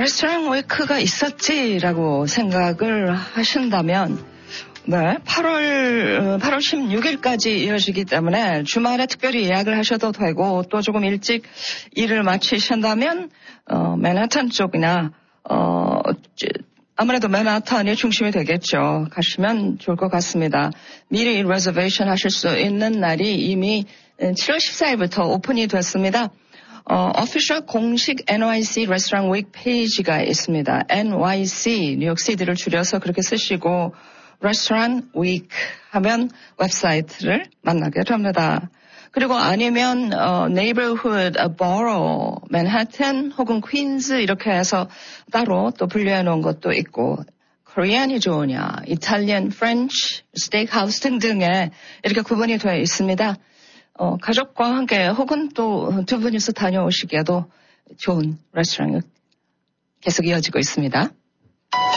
레스토랑 위크가 있었지라고 생각을 하신다면 네, 8월 16일까지 이어지기 때문에 주말에 특별히 예약을 하셔도 되고 또 조금 일찍 일을 마치신다면 맨하탄 쪽이나 아무래도 맨하탄이 중심이 되겠죠. 가시면 좋을 것 같습니다. 미리 리저베이션 하실 수 있는 날이 이미 7월 14일부터 오픈이 됐습니다. 오피셜 공식 NYC 레스토랑 위크 페이지가 있습니다. NYC, 뉴욕 시티를 줄여서 그렇게 쓰시고 레스토랑 위크 하면 웹사이트를 만나게 됩니다. 그리고 아니면 neighborhood, borough, 맨하튼 혹은 퀸즈 이렇게 해서 따로 또 분류해 놓은 것도 있고 코리안이 좋으냐, 이탈리안, 프렌치, 스테이크하우스 등등에 이렇게 구분이 되어 있습니다. 가족과 함께 혹은 또 두 분이서 다녀오시기에도 좋은 레스토랑이 계속 이어지고 있습니다.